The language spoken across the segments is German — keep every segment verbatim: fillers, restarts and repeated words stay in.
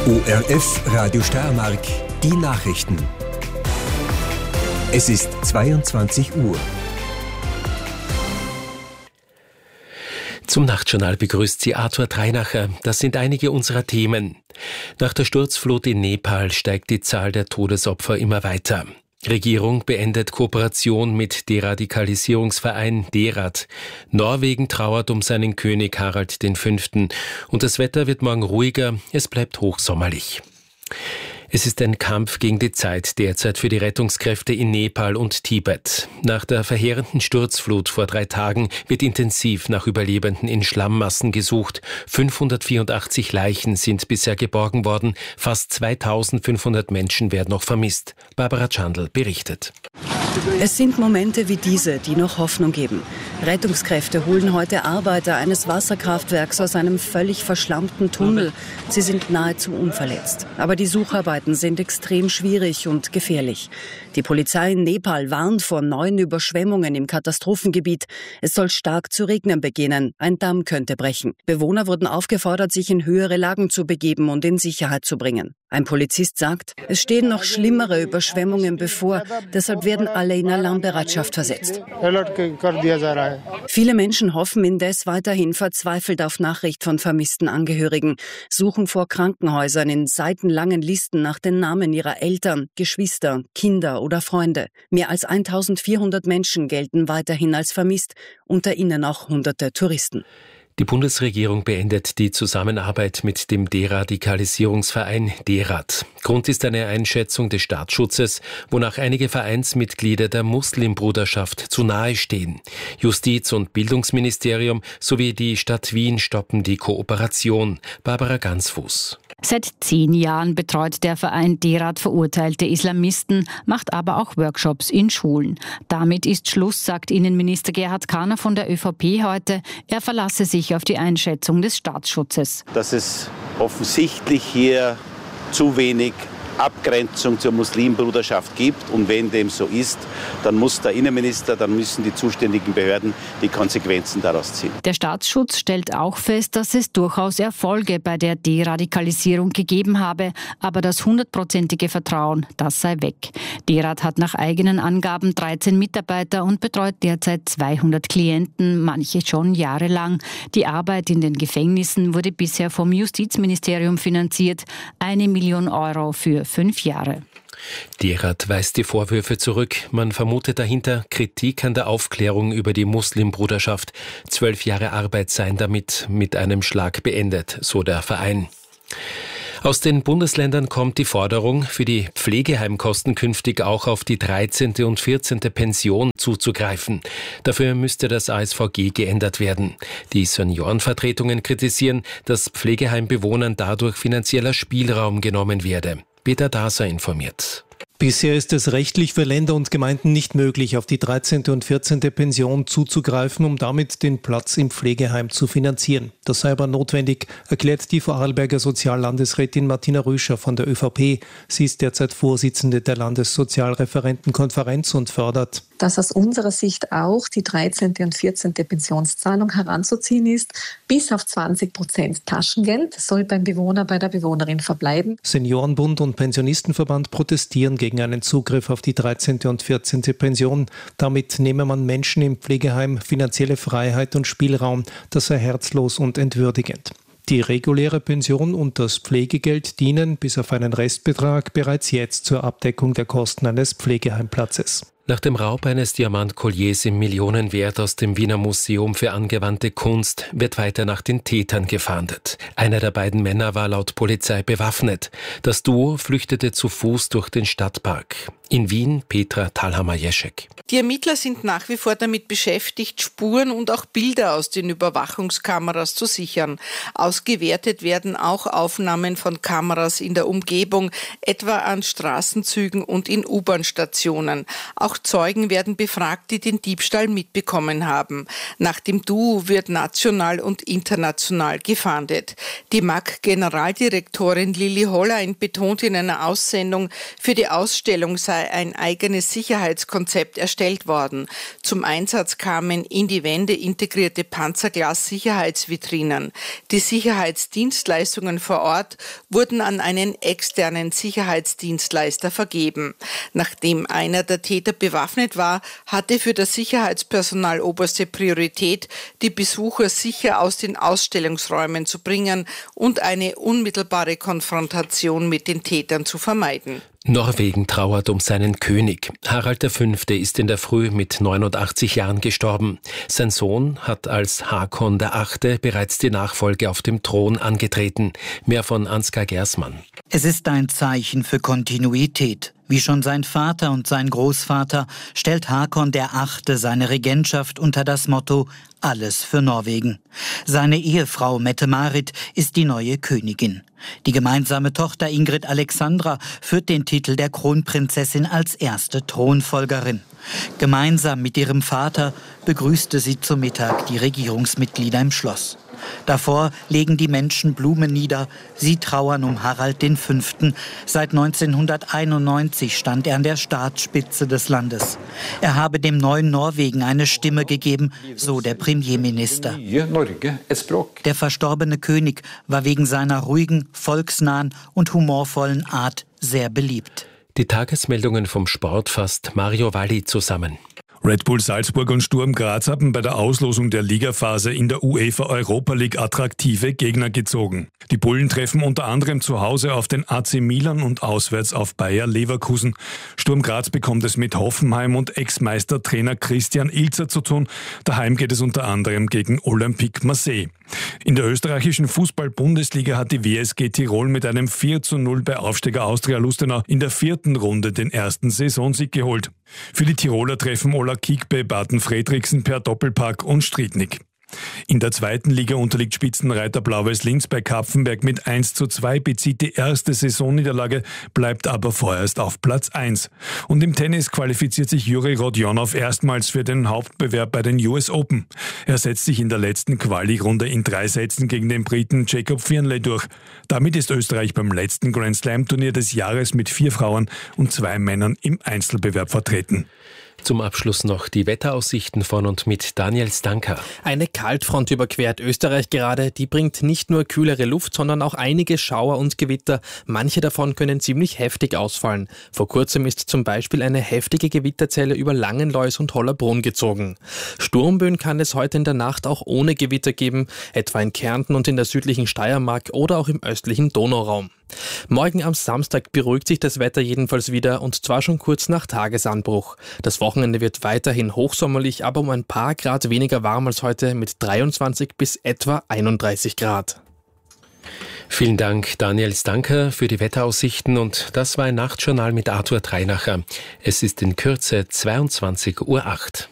O R F Radio Steiermark, die Nachrichten. Es ist zweiundzwanzig Uhr. Zum Nachtjournal begrüßt Sie Arthur Dreinacher. Das sind einige unserer Themen. Nach der Sturzflut in Nepal steigt die Zahl der Todesopfer immer weiter. Regierung beendet Kooperation mit Deradikalisierungsverein DERAD. Norwegen trauert um seinen König Harald Fünften. Und das Wetter wird morgen ruhiger, es bleibt hochsommerlich. Es ist ein Kampf gegen die Zeit derzeit für die Rettungskräfte in Nepal und Tibet. Nach der verheerenden Sturzflut vor drei Tagen wird intensiv nach Überlebenden in Schlammmassen gesucht. fünfhundertvierundachtzig Leichen sind bisher geborgen worden. Fast zweitausendfünfhundert Menschen werden noch vermisst. Barbara Chandl berichtet. Es sind Momente wie diese, die noch Hoffnung geben. Rettungskräfte holen heute Arbeiter eines Wasserkraftwerks aus einem völlig verschlammten Tunnel. Sie sind nahezu unverletzt. Aber die Sucharbeiten sind extrem schwierig und gefährlich. Die Polizei in Nepal warnt vor neuen Überschwemmungen im Katastrophengebiet. Es soll stark zu regnen beginnen. Ein Damm könnte brechen. Bewohner wurden aufgefordert, sich in höhere Lagen zu begeben und in Sicherheit zu bringen. Ein Polizist sagt, es stehen noch schlimmere Überschwemmungen bevor. Deshalb werden alle in Alarmbereitschaft versetzt. Viele Menschen hoffen indes weiterhin verzweifelt auf Nachricht von vermissten Angehörigen, suchen vor Krankenhäusern in seitenlangen Listen nach den Namen ihrer Eltern, Geschwister, Kinder oder Freunde. Mehr als eintausendvierhundert Menschen gelten weiterhin als vermisst, unter ihnen auch hunderte Touristen. Die Bundesregierung beendet die Zusammenarbeit mit dem Deradikalisierungsverein DERAD. Grund ist eine Einschätzung des Staatsschutzes, wonach einige Vereinsmitglieder der Muslimbruderschaft zu nahe stehen. Justiz- und Bildungsministerium sowie die Stadt Wien stoppen die Kooperation. Barbara Gansfuß. Seit zehn Jahren betreut der Verein DERAD verurteilte Islamisten, macht aber auch Workshops in Schulen. Damit ist Schluss, sagt Innenminister Gerhard Kahner von der ÖVP heute. Er verlasse sich auf die Einschätzung des Staatsschutzes. Dass es offensichtlich hier zu wenig Abgrenzung zur Muslimbruderschaft gibt. Und wenn dem so ist, dann muss der Innenminister, dann müssen die zuständigen Behörden die Konsequenzen daraus ziehen. Der Staatsschutz stellt auch fest, dass es durchaus Erfolge bei der Deradikalisierung gegeben habe, aber das hundertprozentige Vertrauen, das sei weg. DERAD hat nach eigenen Angaben dreizehn Mitarbeiter und betreut derzeit zweihundert Klienten, manche schon jahrelang. Die Arbeit in den Gefängnissen wurde bisher vom Justizministerium finanziert, eine Million Euro für fünf Jahre. DERAD weist die Vorwürfe zurück. Man vermutet dahinter Kritik an der Aufklärung über die Muslimbruderschaft. Zwölf Jahre Arbeit seien damit mit einem Schlag beendet, so der Verein. Aus den Bundesländern kommt die Forderung, für die Pflegeheimkosten künftig auch auf die dreizehnte und vierzehnte Pension zuzugreifen. Dafür müsste das A S V G geändert werden. Die Seniorenvertretungen kritisieren, dass Pflegeheimbewohnern dadurch finanzieller Spielraum genommen werde. Peter Daser informiert. Bisher ist es rechtlich für Länder und Gemeinden nicht möglich, auf die dreizehnte und vierzehnte Pension zuzugreifen, um damit den Platz im Pflegeheim zu finanzieren. Das sei aber notwendig, erklärt die Vorarlberger Soziallandesrätin Martina Rüscher von der ÖVP. Sie ist derzeit Vorsitzende der Landessozialreferentenkonferenz und fördert, dass aus unserer Sicht auch die dreizehnte und vierzehnte Pensionszahlung heranzuziehen ist. Bis auf zwanzig Prozent Taschengeld soll beim Bewohner, bei der Bewohnerin verbleiben. Seniorenbund und Pensionistenverband protestieren gegen einen Zugriff auf die dreizehnte und vierzehnte Pension. Damit nehme man Menschen im Pflegeheim finanzielle Freiheit und Spielraum. Das sei herzlos und entwürdigend. Die reguläre Pension und das Pflegegeld dienen bis auf einen Restbetrag bereits jetzt zur Abdeckung der Kosten eines Pflegeheimplatzes. Nach dem Raub eines Diamantkolliers im Millionenwert aus dem Wiener Museum für angewandte Kunst wird weiter nach den Tätern gefahndet. Einer der beiden Männer war laut Polizei bewaffnet. Das Duo flüchtete zu Fuß durch den Stadtpark. In Wien Petra Thalhammer-Jeschek. Die Ermittler sind nach wie vor damit beschäftigt, Spuren und auch Bilder aus den Überwachungskameras zu sichern. Ausgewertet werden auch Aufnahmen von Kameras in der Umgebung, etwa an Straßenzügen und in U-Bahn-Stationen. Auch Auch Zeugen werden befragt, die den Diebstahl mitbekommen haben. Nach dem Duo wird national und international gefahndet. Die M A G-Generaldirektorin Lili Hollein betont in einer Aussendung, für die Ausstellung sei ein eigenes Sicherheitskonzept erstellt worden. Zum Einsatz kamen in die Wände integrierte Panzerglas-Sicherheitsvitrinen. Die Sicherheitsdienstleistungen vor Ort wurden an einen externen Sicherheitsdienstleister vergeben. Nachdem einer der Täter bewaffnet war, hatte für das Sicherheitspersonal oberste Priorität, die Besucher sicher aus den Ausstellungsräumen zu bringen und eine unmittelbare Konfrontation mit den Tätern zu vermeiden. Norwegen trauert um seinen König. Harald der Fünfte ist in der Früh mit neunundachtzig Jahren gestorben. Sein Sohn hat als Hakon der Achte bereits die Nachfolge auf dem Thron angetreten. Mehr von Ansgar Gersmann. Es ist ein Zeichen für Kontinuität. Wie schon sein Vater und sein Großvater stellt Hakon der Achte seine Regentschaft unter das Motto Alles für Norwegen. Seine Ehefrau Mette-Marit ist die neue Königin. Die gemeinsame Tochter Ingrid Alexandra führt den Titel der Kronprinzessin als erste Thronfolgerin. Gemeinsam mit ihrem Vater begrüßte sie zu Mittag die Regierungsmitglieder im Schloss. Davor legen die Menschen Blumen nieder. Sie trauern um Harald den Fünften. Seit neunzehnhunderteinundneunzig stand er an der Staatsspitze des Landes. Er habe dem neuen Norwegen eine Stimme gegeben, so der Premierminister. Der verstorbene König war wegen seiner ruhigen, volksnahen und humorvollen Art sehr beliebt. Die Tagesmeldungen vom Sport fasst Mario Valli zusammen. Red Bull Salzburg und Sturm Graz haben bei der Auslosung der Ligaphase in der UEFA Europa League attraktive Gegner gezogen. Die Bullen treffen unter anderem zu Hause auf den A C Milan und auswärts auf Bayer Leverkusen. Sturm Graz bekommt es mit Hoffenheim und Ex-Meistertrainer Christian Ilzer zu tun. Daheim geht es unter anderem gegen Olympique Marseille. In der österreichischen Fußball-Bundesliga hat die W S G Tirol mit einem vier zu null bei Aufsteiger Austria Lustenau in der vierten Runde den ersten Saisonsieg geholt. Für die Tiroler treffen Ola Kikbe, Barton Fredriksen per Doppelpack und Striednik. In der zweiten Liga unterliegt Spitzenreiter Blau-Weiß Linz bei Kapfenberg mit eins zu zwei, bezieht die erste Saisonniederlage, bleibt aber vorerst auf Platz eins. Und im Tennis qualifiziert sich Juri Rodionov erstmals für den Hauptbewerb bei den U S Open. Er setzt sich in der letzten Quali-Runde in drei Sätzen gegen den Briten Jacob Fearnley durch. Damit ist Österreich beim letzten Grand Slam-Turnier des Jahres mit vier Frauen und zwei Männern im Einzelbewerb vertreten. Zum Abschluss noch die Wetteraussichten von und mit Daniel Stanker. Eine Kaltfront überquert Österreich gerade. Die bringt nicht nur kühlere Luft, sondern auch einige Schauer und Gewitter. Manche davon können ziemlich heftig ausfallen. Vor kurzem ist zum Beispiel eine heftige Gewitterzelle über Langenlois und Hollabrunn gezogen. Sturmböen kann es heute in der Nacht auch ohne Gewitter geben, etwa in Kärnten und in der südlichen Steiermark oder auch im östlichen Donauraum. Morgen am Samstag beruhigt sich das Wetter jedenfalls wieder und zwar schon kurz nach Tagesanbruch. Das Wochenende wird weiterhin hochsommerlich, aber um ein paar Grad weniger warm als heute mit dreiundzwanzig bis etwa einunddreißig Grad. Vielen Dank, Daniel Stanker, für die Wetteraussichten und das war ein Nachtjournal mit Arthur Treinacher. Es ist in Kürze zweiundzwanzig Uhr acht.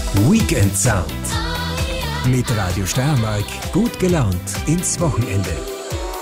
Weekend Sound. Mit Radio Steiermark gut gelaunt ins Wochenende.